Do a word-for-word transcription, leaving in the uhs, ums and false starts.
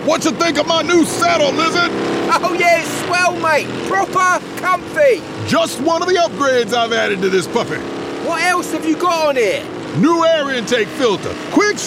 What you think of my new saddle, Lizard? Oh yeah, it's swell, mate. Proper comfy. Just one of the upgrades I've added to this puppy. What else have you got on here? New air intake filter. Quick